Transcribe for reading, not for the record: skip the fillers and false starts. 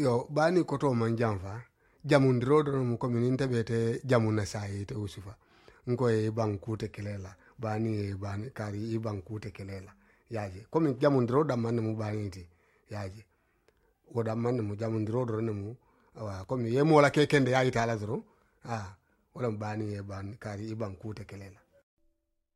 yo bani koto man jamfa jamundiro do mu community bete jamuna sai te usufa ngo e bankute kelela bani kari i bankute kelela yaje komi jamundiro da man mu bani ti yaje o da man mu jamundiro do mu wa komi ye mola ke kende ya itala zoro wala bani e ban kari i bankute kelela